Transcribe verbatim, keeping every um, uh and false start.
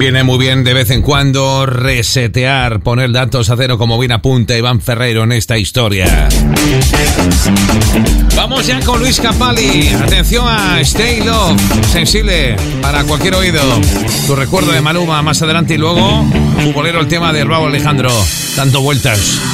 Viene muy bien de vez en cuando resetear, poner datos a cero, como bien apunta Iván Ferreiro en esta historia. Vamos ya con Luis Capalli. Atención a Stay Love, sensible para cualquier oído. Tu recuerdo de Maluma más adelante y luego futbolero, el tema de Rauw Alejandro, dando vueltas.